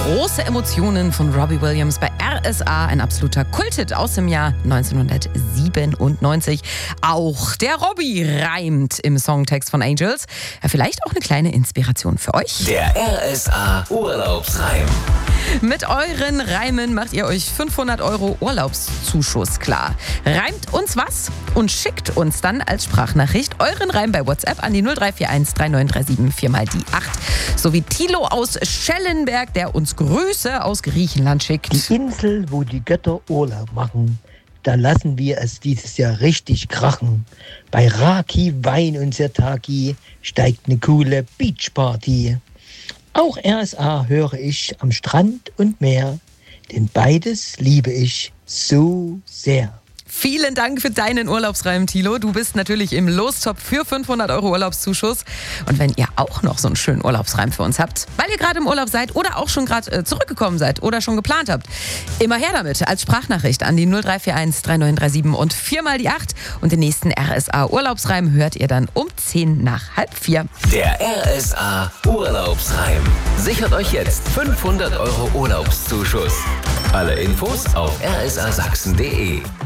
Große Emotionen von Robbie Williams bei RSA, ein absoluter Kulthit aus dem Jahr 1997. Auch der Robbie reimt im Songtext von Angels. Ja, vielleicht auch eine kleine Inspiration für euch. Der RSA Urlaubsreim. Mit euren Reimen macht ihr euch 500 € Urlaubszuschuss klar. Reimt uns was und schickt uns dann als Sprachnachricht euren Reim bei WhatsApp an die 0341 3937 4 mal die 8. Sowie Thilo aus Schellenberg, der uns Grüße aus Griechenland schickt. Die Insel, wo die Götter Urlaub machen, da lassen wir es dieses Jahr richtig krachen. Bei Raki, Wein und Sirtaki steigt eine coole Beachparty. Auch RSA höre ich am Strand und Meer, denn beides liebe ich so sehr. Vielen Dank für deinen Urlaubsreim, Thilo. Du bist natürlich im Lostopf für 500 € Urlaubszuschuss. Und wenn ihr auch noch so einen schönen Urlaubsreim für uns habt, weil ihr gerade im Urlaub seid oder auch schon gerade zurückgekommen seid oder schon geplant habt, immer her damit als Sprachnachricht an die 0341 3937 und 4 mal die 8. Und den nächsten RSA Urlaubsreim hört ihr dann um 3:10. Der RSA Urlaubsreim. Sichert euch jetzt 500 € Urlaubszuschuss. Alle Infos auf rsasachsen.de.